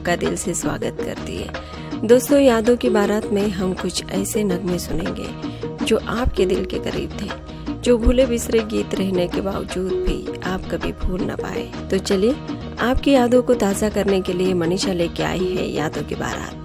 आपका दिल से स्वागत करती है। दोस्तों, यादों की बारात में हम कुछ ऐसे नगमे सुनेंगे जो आपके दिल के करीब थे, जो भूले बिसरे गीत रहने के बावजूद भी आप कभी भूल न पाए। तो चलिए, आपकी यादों को ताज़ा करने के लिए मनीषा लेके आई है यादों की बारात।